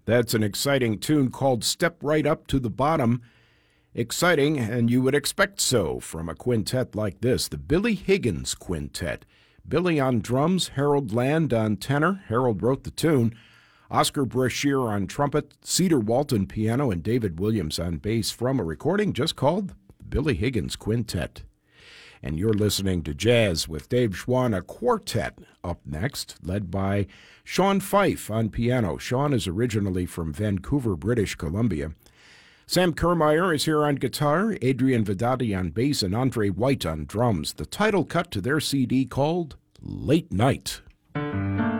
That's an exciting tune called Step Right Up to the Bottom. Exciting, and you would expect so from a quintet like this, the Billy Higgins Quintet. Billy on drums, Harold Land on tenor. Harold wrote the tune. Oscar Brashear on trumpet, Cedar Walton piano, and David Williams on bass from a recording just called Billy Higgins Quintet. And you're listening to Jazz with Dave Schwann, a quartet up next, led by Sean Fife on piano. Sean is originally from Vancouver, British Columbia. Sam Kermeyer is here on guitar, Adrian Vedati on bass, and Andre White on drums. The title cut to their CD called Late Night.